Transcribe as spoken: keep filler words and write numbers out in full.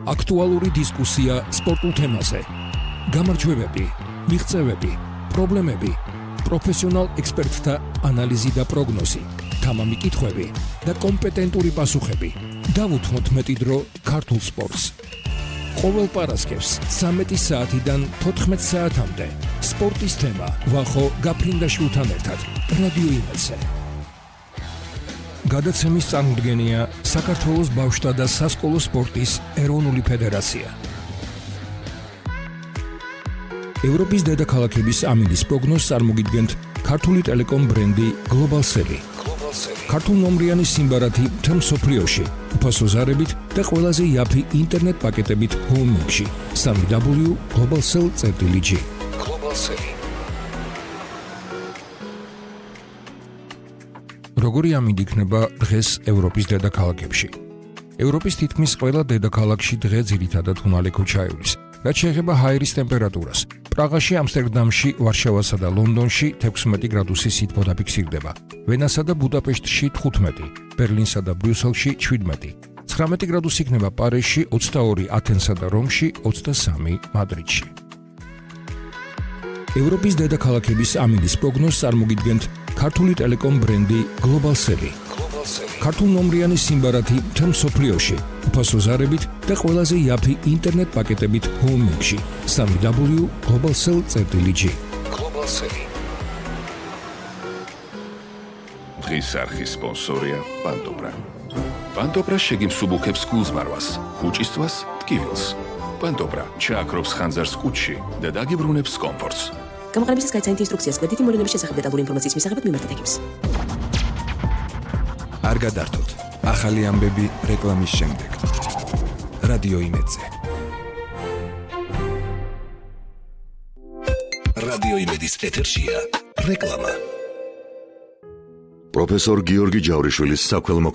აქტუალური დისკუსია სპორტულ თემაზე. გამარჯვებები, მიღწევები, პრობლემები, პროფესიონალ ექსპერტთა ანალიზი და პროგნოზი, თამამი კითხვები და კომპეტენტური პასუხები. დავუთმოთ მეტი დრო ქართულ სპორტს. ყოველ პარასკევს ცამეტი საათიდან თოთხმეტ საათამდე სპორტის თემა ვახო გაფრინდაშვილთან ერთად რადიო იმედზე. გადაცემის წარმოდგენია საქართველოს ბავშვთა და სასკოლო სპორტის ეროვნული ფედერაცია. ევროპის დედაქალაქების ამინდის პროგნოზს წარმოგიდგენთ ქართული ტელეკომ ბრენდი გლობალსელი. ქართულნომრიანი სიმბარათი მთელ მსოფლიოში, უფასო ზარებით და ყველაზე იაფი ინტერნეტ პაკეტებით ჰოუმინგში. სამი დაბლიუ გლობალსელ წერტილი ჯი. გლობალსელი. როგორი ამინდი იქნება დღეს ევროპის დედაქალაქებში? ევროპის თითქმის ყველა დედაქალაქში დღე ძირითადად უნალე ქუჩაევლის. რაც შეეხება ჰაერის ტემპერატურას, პრაღაში, ამსტერდამში, ვარშავასა და ლონდონში თექვსმეტი გრადუსი სითბო დაფიქსირდება, ვენასა და ბუდაპეშტში თხუთმეტი, ბერლინსა და ბრიუსელში შვიდმეტი, ცხრამეტი გრადუსი იქნება პარიზში, ოცდაორი ათენსა და რომში, ოცდასამი მადრიდში. ევროპის დედაქალაქების ამინდის პროგნოზს წარმოგიდგენთ ქართული ტელეკომ ბრენდი გლობალსელი. ქართულნომრიანი სიმბარათი მთელ მსოფლიოში, უფასო ზარებით და ყველაზე იაფი ინტერნეტ პაკეტებით ჰოუმინგში. სამი დაბლიუ გლობალსელ წერტილი ჯი. გლობალსელი. დღის არხის სპონსორია პანტობრა. პანტობრა შეგიმსუბუქებს გულზმარვას, კუჭისთვას, ტკივილს. პანტობრა ჩააქრობს ხანძარს კუჭში და დაგიბრუნებს კომფორტს. გამოყენებისას გაიცანით ინსტრუქციას გვერდითი მოვლენების შესახებ დეტალური ინფორმაციის მისაღებად მიმართეთ ექიმს. არ გადართოთ. ახალი ამბები რეკლამის შემდეგ. რადიო იმედზე. რადიო იმედის ეთერშია რეკლამა. პროფესორ გიორგი ჯავრიშვილის საქველმოქმედო